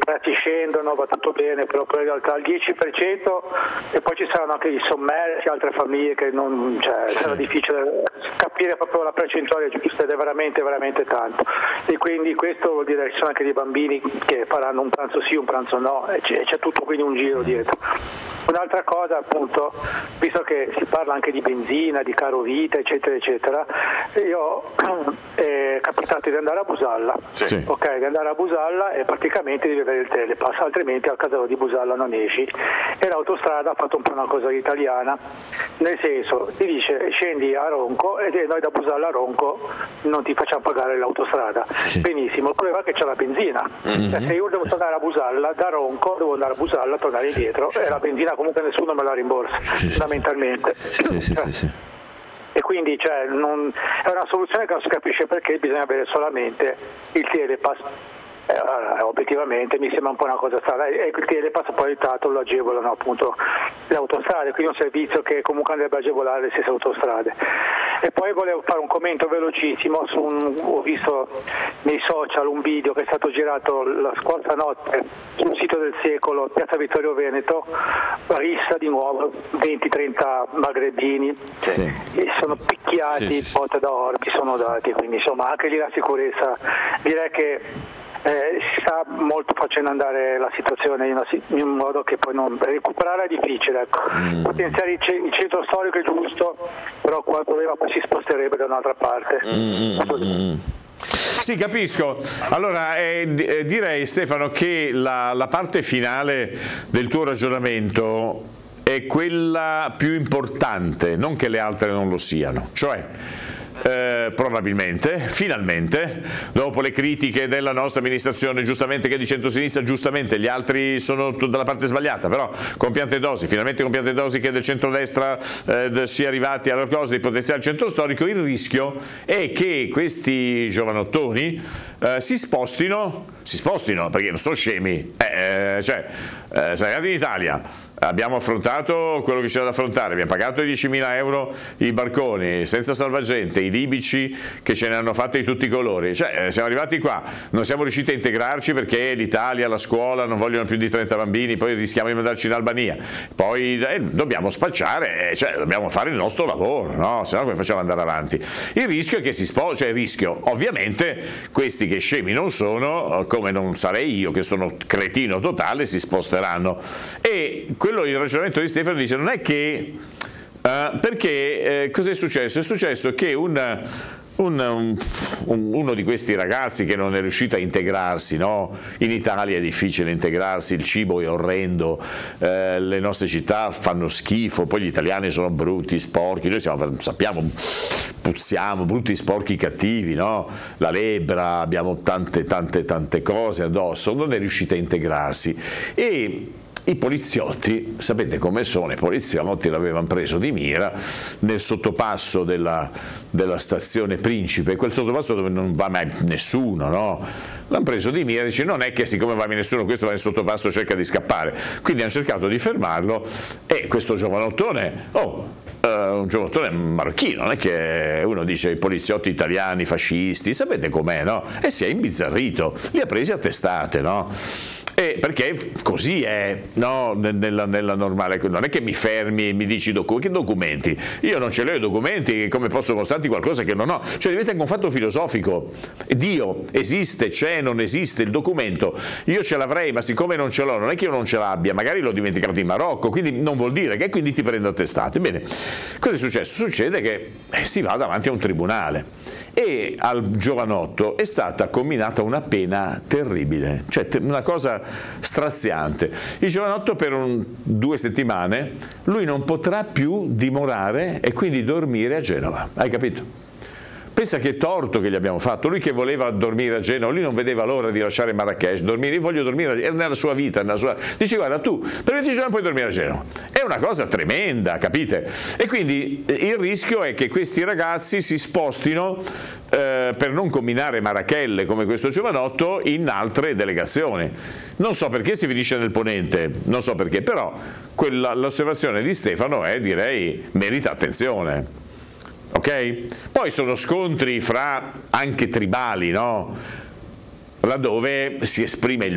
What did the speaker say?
prezzi scendono, va tutto bene, però poi in realtà il 10% e poi ci saranno anche i sommersi, altre famiglie che non, cioè, sarà difficile capire proprio la percentuale giusta ed è veramente veramente tanto, e quindi questo vuol dire che ci sono anche dei bambini che faranno un pranzo sì, un pranzo no, e c'è tutto quindi un giro dietro. Un'altra cosa, appunto, visto che si parla anche di benzina, di caro vita, eccetera eccetera, io è capitato di andare a Busalla, sì. ok, di andare a Busalla e praticamente devi avere il telepass, altrimenti al casello di Busalla non esci, e l'autostrada ha fatto un po' una cosa italiana, nel senso ti dice scendi a Ronco e noi da Busalla a Ronco non ti facciamo pagare l'autostrada, benissimo, il problema è che c'è la benzina, se io devo tornare a Busalla da Ronco devo andare a Busalla, tornare indietro, e la benzina comunque nessuno me la rimborsa, fondamentalmente. Sì. E quindi è una soluzione che non si capisce perché bisogna avere solamente il telepass. Obiettivamente mi sembra un po' una cosa strana, e il telepass poi lo agevolano appunto le autostrade, quindi un servizio che comunque andrebbe a agevolare le stesse autostrade. E poi volevo fare un commento velocissimo ho visto nei social un video che è stato girato la scorsa notte sul sito del Secolo, piazza Vittorio Veneto, rissa di nuovo, 20-30 magrebini, sono picchiati, botte da orbi sono dati, quindi insomma anche lì la sicurezza direi che si sta molto facendo andare la situazione in un modo che poi recuperare è difficile, ecco. Potenziare il centro storico è giusto, però qua il problema poi si sposterebbe da un'altra parte. Sì, capisco. Allora direi, Stefano, che la parte finale del tuo ragionamento è quella più importante, non che le altre non lo siano, cioè probabilmente, finalmente, dopo le critiche della nostra amministrazione, giustamente, che è di centrosinistra, giustamente gli altri sono dalla parte sbagliata, però con Piantedosi, finalmente con Piantedosi che è del centrodestra, si è arrivati alla cosa di potenziare il centro storico, il rischio è che questi giovanottoni si spostino perché non sono scemi, siamo arrivati in Italia. Abbiamo affrontato quello che c'era da affrontare, abbiamo pagato 10.000 euro i barconi senza salvagente, i libici che ce ne hanno fatte di tutti i colori, siamo arrivati qua, non siamo riusciti a integrarci perché l'Italia, la scuola non vogliono più di 30 bambini, poi rischiamo di mandarci in Albania, poi dobbiamo spacciare, dobbiamo fare il nostro lavoro, no? Se no come facciamo ad andare avanti? Il rischio è che ovviamente questi che scemi non sono, come non sarei io che sono cretino totale, si sposteranno. E il ragionamento di Stefano dice non è che perché cos'è successo? È successo che uno di questi ragazzi che non è riuscito a integrarsi, no? In Italia è difficile integrarsi, il cibo è orrendo, le nostre città fanno schifo, poi gli italiani sono brutti, sporchi, noi sappiamo, puzziamo, brutti, sporchi, cattivi, no? La lebbra, abbiamo tante cose addosso, non è riuscito a integrarsi. E i poliziotti, sapete come sono, i poliziotti l'avevano preso di mira nel sottopasso della stazione Principe, quel sottopasso dove non va mai nessuno, no? L'hanno preso di mira e dice non è che siccome va nessuno questo va nel sottopasso cerca di scappare, quindi hanno cercato di fermarlo e questo giovanottone, un giovanottone marocchino, non è che uno dice i poliziotti italiani fascisti, sapete com'è, no? E si è imbizzarrito, li ha presi a testate, no? Perché così è, no? Nella normale, non è che mi fermi e mi dici che documenti, io non ce li ho i documenti, come posso mostrarti qualcosa che non ho, diventa anche un fatto filosofico, Dio esiste, c'è, non esiste, il documento io ce l'avrei, ma siccome non ce l'ho, non è che io non ce l'abbia, magari l'ho dimenticato in Marocco, quindi non vuol dire che quindi ti prendo a testate. Bene, cosa è successo? Succede che si va davanti a un tribunale e al giovanotto è stata comminata una pena terribile, una cosa straziante. Il giovanotto per 2 settimane lui non potrà più dimorare e quindi dormire a Genova, hai capito? Pensa che torto che gli abbiamo fatto, lui che voleva dormire a Genova, lui non vedeva l'ora di lasciare Marrakech, dormire, io voglio dormire, era nella sua vita, dice guarda tu per 20 giorni puoi dormire a Genova, è una cosa tremenda, capite? E quindi il rischio è che questi ragazzi si spostino per non combinare marachelle come questo giovanotto in altre delegazioni. Non so perché si finisce nel Ponente, non so perché, però l'osservazione di Stefano direi merita attenzione. Ok? Poi sono scontri fra anche tribali, no? Laddove si esprime il